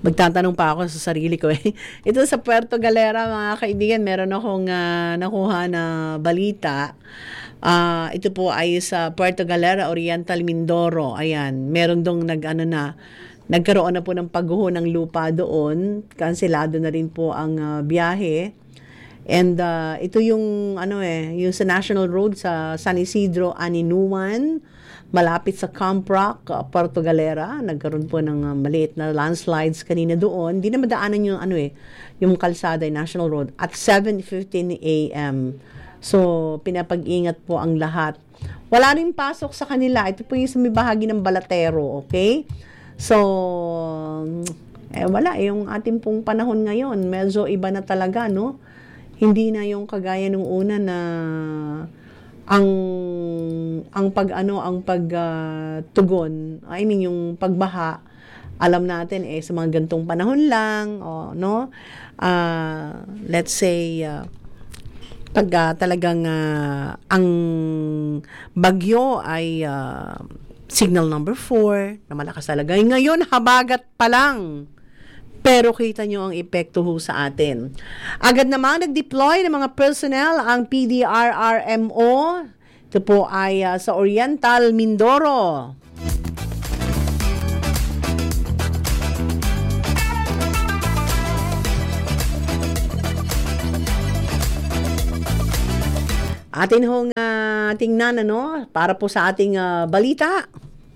Magtatanong pa ako sa sarili ko eh. Ito sa Puerto Galera, mga kaibigan, meron akong nakuha na balita. Ito po ay sa Puerto Galera, Oriental Mindoro. Ayan, meron dong nagkaroon na po ng pagguho ng lupa doon. Kanselado na rin po ang biyahe. And ito yung yung sa National Road sa San Isidro, Aninuan, malapit sa Camp Rock, Puerto Galera. Nagkaroon po ng maliit na landslides kanina doon. Hindi na madaanan yung yung kalsada, yung National Road at 7:15 a.m. So pinapag-ingat po ang lahat. Wala rin pasok sa kanila. Ito po yung sa may bahagi ng Balatero, okay? So wala yung ating pong panahon ngayon. Medyo iba na talaga, no? Hindi na yung kagaya nung una na ang pagtugon, yung pagbaha, alam natin sa mga gantong panahon lang, no? Let's say pag talagang ang bagyo ay signal number 4 na malakas talaga. Ngayon habagat pa lang. Pero kita nyo ang epekto ho sa atin. Agad namang nag-deploy ng mga personnel ang PDRRMO. Ito po ay sa Oriental Mindoro. Atin hong tingnan para po sa ating balita.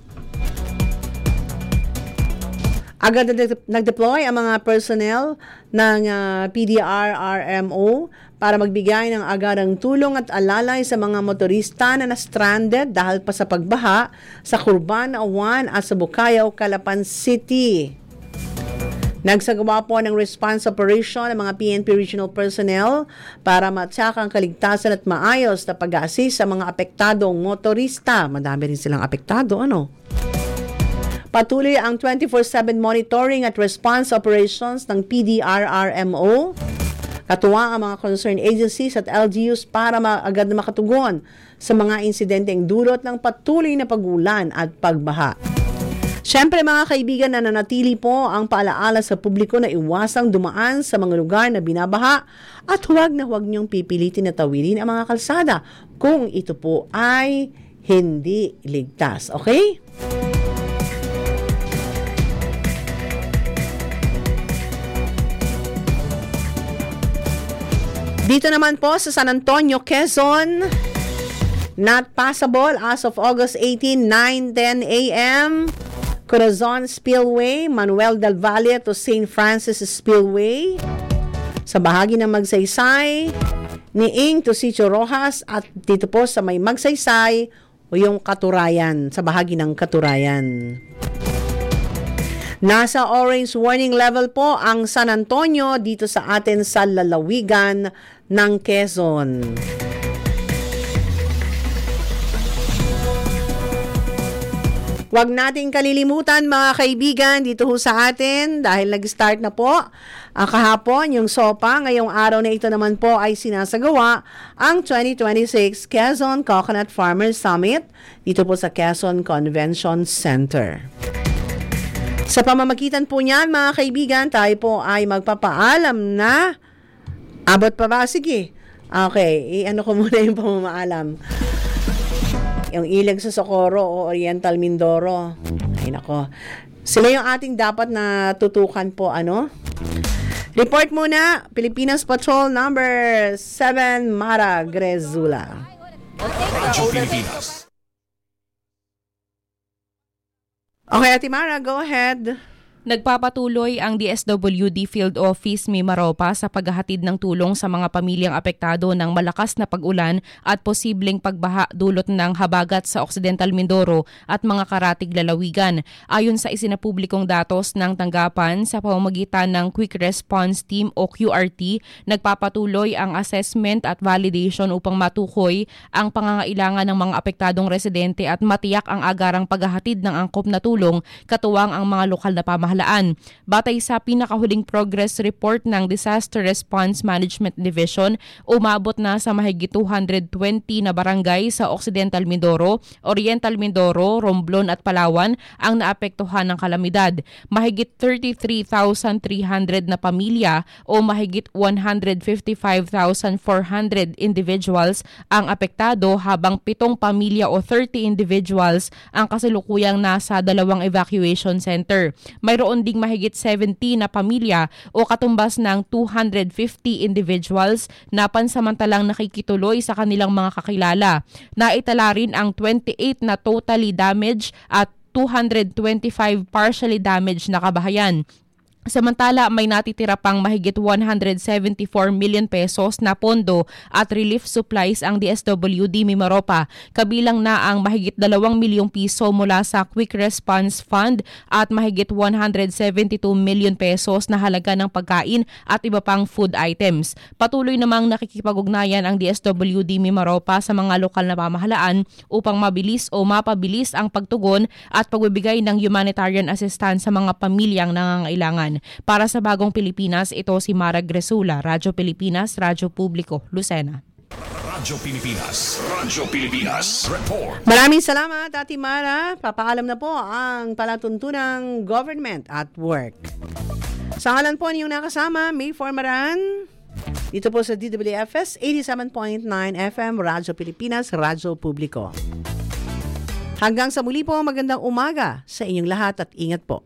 Agad nag-deploy ang mga personnel ng PDRRMO para magbigay ng agarang tulong at alalay sa mga motorista na na-stranded dahil pa sa pagbaha sa Curban, Awan at sa Bukayaw, Calapan City. Nagsagawa po ng response operation ng mga PNP regional personnel para matsak ang kaligtasan at maayos na pag-assist sa mga apektadong motorista. Madami rin silang apektado, Patuloy ang 24/7 monitoring at response operations ng PDRRMO. Katuwang ang mga concerned agencies at LGUs para agad na makatugon sa mga insidenteng dulot ng patuloy na pag-ulan at pagbaha. Siyempre mga kaibigan, nananatili po ang paalaala sa publiko na iwasang dumaan sa mga lugar na binabaha at huwag niyong pipilitin na tawidin ang mga kalsada kung ito po ay hindi ligtas. Okay? Dito naman po sa San Antonio, Quezon, not passable as of August 18, 9:10 a.m. Corazon Spillway, Manuel del Valle to St. Francis Spillway. Sa bahagi ng Magsaysay, Niing to Sitio Rojas at dito po sa may Magsaysay o yung Katurayan, sa bahagi ng Katurayan. Nasa orange warning level po ang San Antonio dito sa atin sa lalawigan ng Quezon. Huwag nating kalilimutan mga kaibigan dito ho sa atin dahil nag-start na po kahapon yung SOPA. Ngayong araw na ito naman po ay sinasagawa ang 2026 Quezon Coconut Farmers Summit dito po sa Quezon Convention Center. Sa pamamagitan po niyan, mga kaibigan, tayo po ay magpapaalam na abot pa ba? Sige. Okay, ko muna yung pamamaalam. Yung Ilag sa Socorro o Oriental Mindoro. Ay nako. Sila yung ating dapat na tutukan po, Report muna, Pilipinas Patrol number 7, Mara Grezula. Radyo Pilipinas. Okay, Ate Mara, go ahead. Nagpapatuloy ang DSWD Field Office Mimaropa sa paghahatid ng tulong sa mga pamilyang apektado ng malakas na pag-ulan at posibleng pagbaha dulot ng habagat sa Occidental Mindoro at mga karatig lalawigan. Ayon sa isinapublikong datos ng tanggapan sa pamamagitan ng Quick Response Team o QRT, nagpapatuloy ang assessment at validation upang matukoy ang pangangailangan ng mga apektadong residente at matiyak ang agarang paghahatid ng angkop na tulong, katuwang ang mga lokal na pamahalaan pamahalaan. Batay sa pinakahuling progress report ng Disaster Response Management Division, umabot na sa mahigit 220 na barangay sa Occidental Mindoro, Oriental Mindoro, Romblon at Palawan ang naapektuhan ng kalamidad. Mahigit 33,300 na pamilya o mahigit 155,400 individuals ang apektado habang 7 pamilya o 30 individuals ang kasalukuyang nasa 2 evacuation center. Mayroon ding mahigit 70 na pamilya o katumbas ng 250 individuals na pansamantalang nakikituloy sa kanilang mga kakilala. Naitala rin ang 28 na totally damaged at 225 partially damaged na kabahayan. Samantala, may natitira pang mahigit 174 million pesos na pondo at relief supplies ang DSWD Mimaropa, kabilang na ang mahigit 2 milyong piso mula sa Quick Response Fund at mahigit 172 million pesos na halaga ng pagkain at iba pang food items. Patuloy namang nakikipag-ugnayan ang DSWD Mimaropa sa mga lokal na pamahalaan upang mabilis o mapabilis ang pagtugon at pagbibigay ng humanitarian assistance sa mga pamilyang nangangailangan. Para sa Bagong Pilipinas, ito si Mara Gresula, Radyo Pilipinas, Radyo Publiko, Lucena. Radyo Pilipinas, report. Maraming salamat, Ate Mara. Papaalam na po ang palatuntunang Government at Work. Sa ngalan po niyong nakasama, May Formaran, dito po sa DWFS 87.9 FM, Radyo Pilipinas, Radyo Publiko. Hanggang sa muli po, magandang umaga sa inyong lahat at ingat po.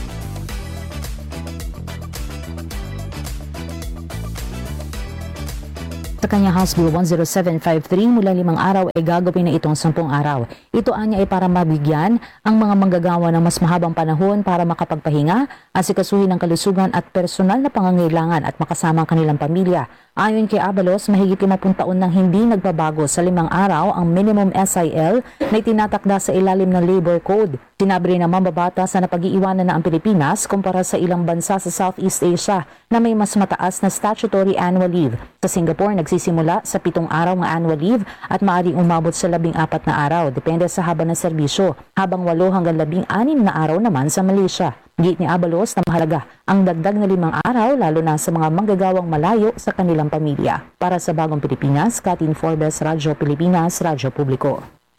Sa kanya House Bill 10753 mula 5 araw ay gagawin na itong 10 araw. Ito anya ay para mabigyan ang mga manggagawa ng mas mahabang panahon para makapagpahinga, asikasuhin ang kalusugan at personal na pangangailangan at makasama ang kanilang pamilya. Ayon kay Abalos, mahigit 50 taon nang hindi nagbabago sa 5 araw ang minimum SIL na itinatakda sa ilalim ng Labor Code. Sinabi rin ng mambabatas na napag-iiwanan na ang Pilipinas kumpara sa ilang bansa sa Southeast Asia na may mas mataas na statutory annual leave. Sa Singapore, nagsisimula sa 7 araw ng annual leave at maaaring umabot sa 14 na araw, depende sa haba ng serbisyo, habang 8 hanggang 16 na araw naman sa Malaysia. Git ni Abalos na mahalaga ang dagdag na 5 araw lalo na sa mga manggagawang malayo sa kanilang pamilya. Para sa Bagong Pilipinas, Katin Forbes, Radyo Pilipinas, Radyo Publiko.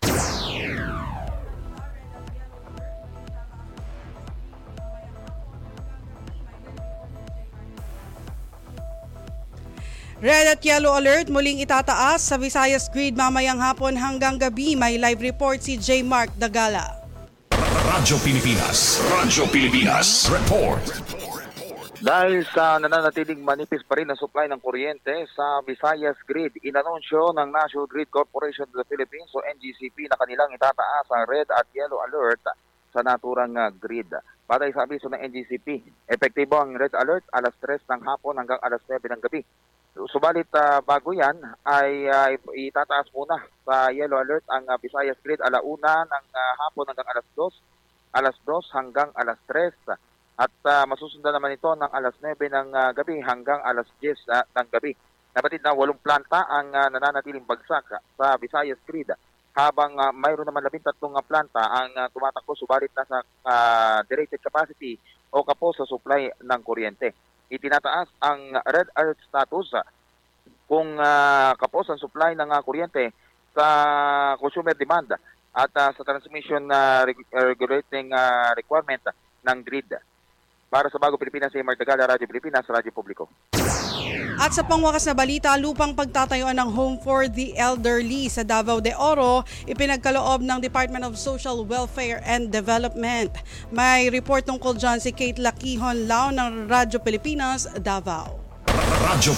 Red at yellow alert muling itataas sa Visayas Grid mamayang hapon hanggang gabi. May live report si J. Mark Dagala. Radyo Pilipinas, report. Dahil sa nananatiling manipis pa rin ang supply ng kuryente sa Visayas Grid, inanunsyo ng National Grid Corporation of the Philippines o NGCP na kanilang itataas ang red at yellow alert sa naturang grid. Batay sa abiso ng NGCP, epektibo ang red alert alas 3 ng hapon hanggang alas 9 ng gabi. Subalit bago yan ay itataas muna sa yellow alert ang Visayas Grid alauna ng hapon hanggang alas 2 hanggang alas 3 at masusundan naman ito ng alas 9 ng gabi hanggang alas 10 ng gabi. Nabatid na 8 planta ang nananatiling bagsak sa Visayas Grid habang mayroon naman 13 planta ang tumatakbo subalit na sa derated capacity o kapos sa supply ng kuryente. Itinataas ang red alert status kung kapos ang supply ng kuryente sa consumer demand at sa transmission regulating requirement ng grid. Para sa Bagong Pilipinas, si Mark Dagala, Radyo Pilipinas, Radyo Publiko. At sa pangwakas na balita, lupang pagtatayuan ng Home for the Elderly sa Davao de Oro, ipinagkaloob ng Department of Social Welfare and Development. May report tungkol dyan si Kate Lakihon Lao ng Radyo Pilipinas, Davao. Radyo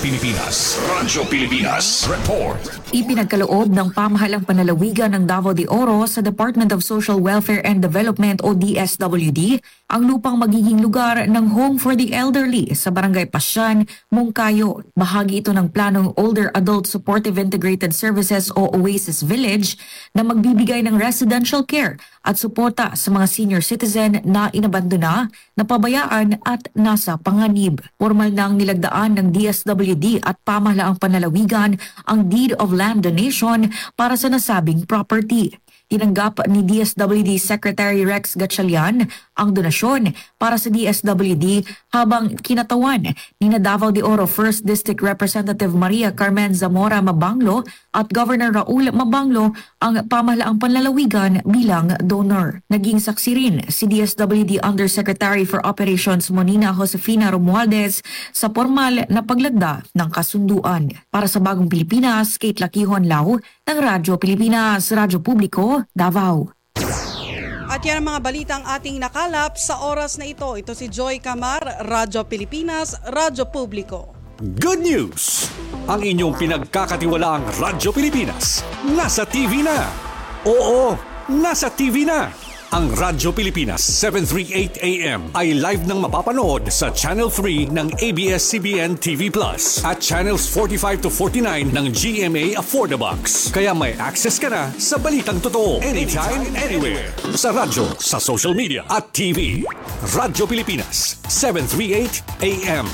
Pilipinas, report. Ipinagkaloob ng pamahalang panalawigan ng Davao de Oro sa Department of Social Welfare and Development o DSWD ang lupang magiging lugar ng Home for the Elderly sa Barangay Pasyan, Mungkayo. Bahagi ito ng planong Older Adult Supportive Integrated Services o Oasis Village na magbibigay ng residential care at suporta sa mga senior citizen na inabandona, napabayaan at nasa panganib. Formal nang nilagdaan ng DSWD at pamahalaang panlalawigan ang Deed of Land Donation para sa nasabing property. Tinanggap ni DSWD Secretary Rex Gatchalian ang donasyon para sa DSWD habang kinatawan ni Davao de Oro 1st District Representative Maria Carmen Zamora Mabanglo at Governor Raul Mabanglo ang pamahalaang panlalawigan bilang donor. Naging saksi rin si DSWD Undersecretary for Operations Monina Josefina Romualdez sa formal na paglagda ng kasunduan. Para sa Bagong Pilipinas, Kate Lakihon Lau ng Radyo Pilipinas, Radyo Publiko, Davao. At yan ang mga balitang ating nakalap sa oras na ito. Ito si Joy Camar, Radyo Pilipinas, Radyo Publiko. Good news! Ang inyong pinagkakatiwalaang Radyo Pilipinas nasa TV na. Oo, nasa TV na. Ang Radyo Pilipinas 738 AM ay live nang mapapanood sa Channel 3 ng ABS-CBN TV Plus at Channels 45 to 49 ng GMA Affordabox. Kaya may access ka na sa balitang totoo anytime, anywhere. Sa radyo, sa social media at TV. Radyo Pilipinas 738 AM.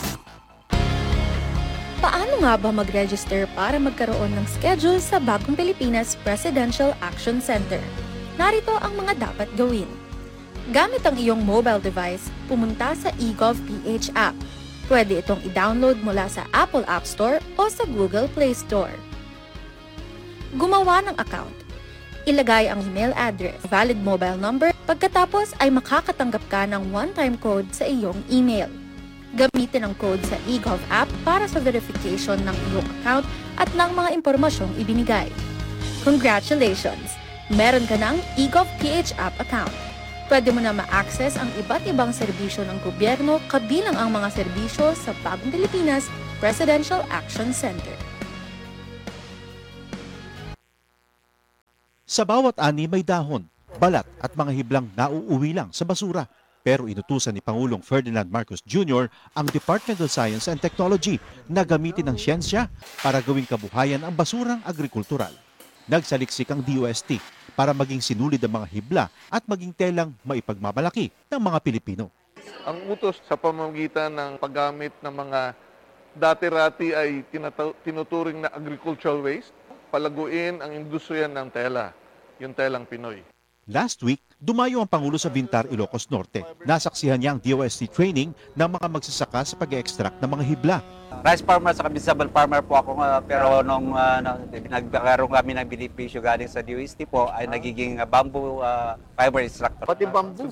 Paano nga ba mag-register para magkaroon ng schedule sa Bagong Pilipinas Presidential Action Center? Narito ang mga dapat gawin. Gamit ang iyong mobile device, pumunta sa eGov.ph app. Pwede itong i-download mula sa Apple App Store o sa Google Play Store. Gumawa ng account. Ilagay ang email address, valid mobile number, pagkatapos ay makakatanggap ka ng one-time code sa iyong email. Gamitin ang code sa eGov app para sa verification ng iyong account at ng mga impormasyong ibinigay. Congratulations! Meron ka ng eGov.ph app account. Pwede mo na ma-access ang iba't ibang serbisyo ng gobyerno kabilang ang mga serbisyo sa Bagong Pilipinas Presidential Action Center. Sa bawat ani may dahon, balat at mga hiblang nauuwi lang sa basura. Pero inutusan ni Pangulong Ferdinand Marcos Jr. ang Department of Science and Technology na gamitin ang siyensya para gawing kabuhayan ang basurang agrikultural. Nagsaliksik ang DOST para maging sinulid ang mga hibla at maging telang maipagmamalaki ng mga Pilipino. Ang utos sa pamamagitan ng paggamit ng mga dati-rati ay tinuturing na agricultural waste, palaguin ang industriya ng tela, yung telang Pinoy. Last week, dumayo ang Pangulo sa Bintar, Ilocos Norte. Nasaksihan niya ang DOST training ng mga magsasaka sa pag-extract ng mga hibla. Rice farmer sa vegetable farmer po ako, pero nung nagkaroon kami ng benepisyo galing sa DOST po ay nagiging bamboo fiber extractor. Pati bamboo?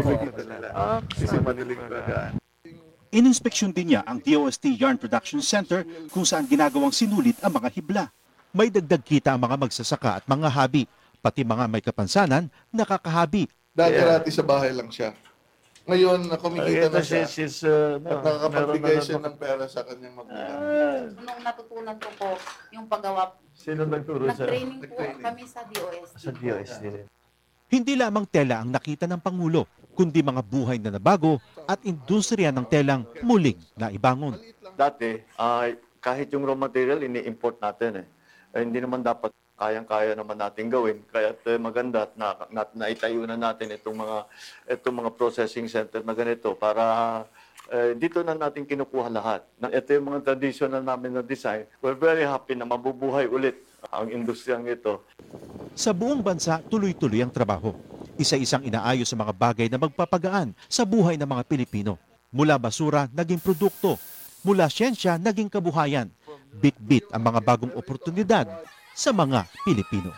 Ininspeksyon din niya ang DOST Yarn Production Center kung saan ginagawang sinulit ang mga hibla. May dagdag kita ang mga magsasaka at mga habi, pati mga may kapansanan, nakakahabi. Dati-rati sa bahay lang siya. Ngayon, kumikita na siya at nakakapagbigay siya ng pera sa kanyang magulang. Nung natutunan ko po yung paggawa, Sino nagturo sa? nag-training po kami sa DOST. Sa DOST. Hindi lamang tela ang nakita ng Pangulo, kundi mga buhay na nabago at industriya ng telang muling naibangon. Dati, kahit yung raw material, ini-import natin. Hindi naman dapat kayang-kaya naman natin gawin. Kaya maganda na naitayo na natin itong mga processing center na ganito para dito na natin kinukuha lahat. Ito yung mga traditional namin na design. We're very happy na mabubuhay ulit ang industriyang ito. Sa buong bansa, tuloy-tuloy ang trabaho. Isa-isang inaayos sa mga bagay na magpapagaan sa buhay ng mga Pilipino. Mula basura, naging produkto. Mula siyensya, naging kabuhayan. Bit-bit ang mga bagong oportunidad sa mga Pilipino.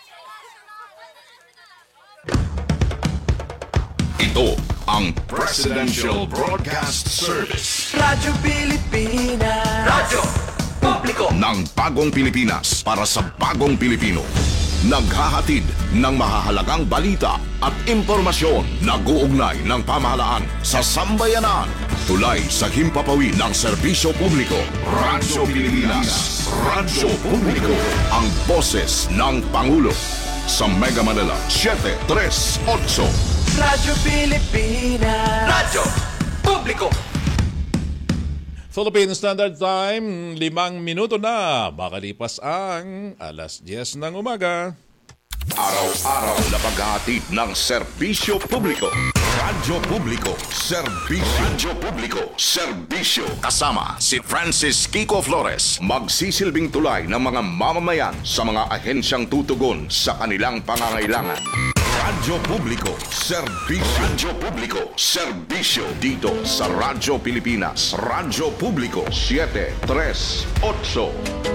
Ito ang Presidential Broadcast Service. Radyo Pilipinas. Radyo Publiko ng Bagong Pilipinas para sa Bagong Pilipino. Naghahatid ng mahahalagang balita at impormasyon na guugnay ng pamahalaan sa sambayanan. Tulay sa himpapawid ng serbisyo publiko. Radyo Pilipinas. Radyo Publiko. Ang boses ng Pangulo. Sa Mega Manila, 738. Radyo Pilipinas. Radyo Publiko. Philippine Standard Time, 5 minuto na. Makalipas ang 10:00 ng umaga. Araw-araw na paghahatid ng serbisyo publiko. Radyo Publiko, serbisyo. Radyo Publiko, serbisyo. Kasama si Francis Kiko Flores, magsisilbing tulay ng mga mamamayan sa mga ahensyang tutugon sa kanilang pangangailangan. Radyo Publiko, serbisyo. Radyo Publiko, serbisyo. Dito sa Radyo Pilipinas. Radyo Publiko, 738.